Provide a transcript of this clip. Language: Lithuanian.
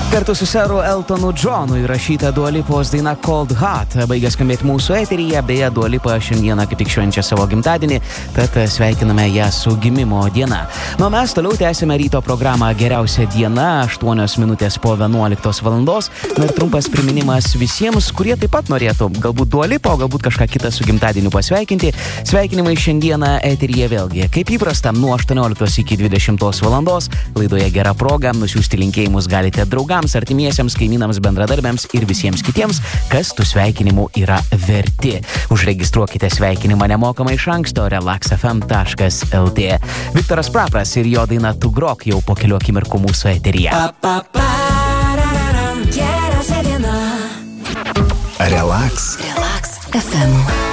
Kartu su seru Eltonu Johnu įrašyta Dua Lipos daina Cold Heart baigia skambėti mūsų eteryje, beje Dua Lipa šiandieną kaip tik švenčia savo gimtadienį, tad sveikiname ją su gimimo diena. Nu, mes toliau tęsime ryto programą Geriausia diena, 8 minutės po 11 valandos. Ir trumpas priminimas visiems, kurie taip pat norėtų galbūt Dua Lipa, o galbūt kažką kitą su gimtadieniu pasveikinti. Sveikinimai šiandieną eteryje vėlgi. Kaip įprasta, nuo 18 iki 20 valandos laidoje Gera proga nusiųsti linkėjimus galite draugams, artimiesiems, kaimynams, bendradarbiams ir visiems kitiems, kas tų sveikinimų yra verti. Užregistruokite sveikinimą nemokamai iš anksto relaxfm.lt. Viktoras Prapras ir jo daina Tu grok jau po kelių akimirkų mūsų eteryje. Relax FM.